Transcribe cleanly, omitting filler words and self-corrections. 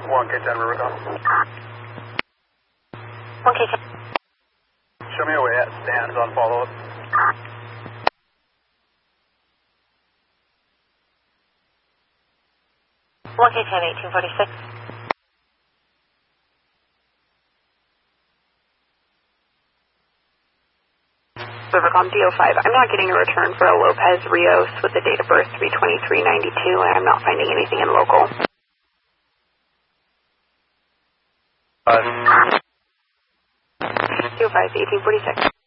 1K10 Rubicon. 1K10. Show me away at stands on follow-up. One K10 1846. Rubicon DO5. I'm not getting a return for a Lopez Rios with the date of birth 32392, and I'm not finding anything in local. DO5 1846.